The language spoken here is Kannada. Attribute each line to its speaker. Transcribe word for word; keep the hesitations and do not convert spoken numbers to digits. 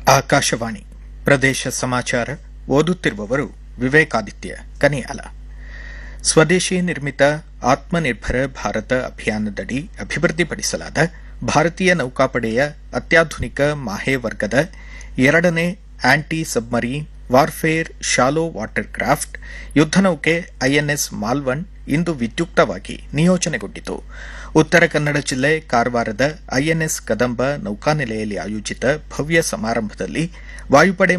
Speaker 1: ಆಕಾಶವಾಣಿ ಪ್ರದೇಶ ಸಮಾಚಾರ ಓದುತ್ತಿರುವವರು ವಿವೇಕಾದಿತ್ಯ ಕನಿಯಾಲ. ಸ್ವದೇಶಿ ನಿರ್ಮಿತ ಆತ್ಮನಿರ್ಭರ ಭಾರತ ಅಭಿಯಾನದಡಿ ಅಭಿವೃದ್ಧಿಪಡಿಸಲಾದ ಭಾರತೀಯ ನೌಕಾಪಡೆಯ ಅತ್ಯಾಧುನಿಕ ಮಾಹೆ ವರ್ಗದ ಎರಡನೇ aunty submarine warfare shallow water craft ಯುದ್ದನೌಕೆ INS Malvan ಇಂದು ವಿದ್ಯುಕ್ತವಾಗಿ ನಿಯೋಜನೆಗೊಂಡಿತು. ಉತ್ತರ ಕನ್ನಡ ಜಿಲ್ಲೆ ಕಾರವಾರದ ಐಎನ್ಎಸ್ ಕದಂಬ ನೌಕಾನೆಲೆಯಲ್ಲಿ ಆಯೋಜಿತ ಭವ್ಯ ಸಮಾರಂಭದಲ್ಲಿ ವಾಯುಪಡೆ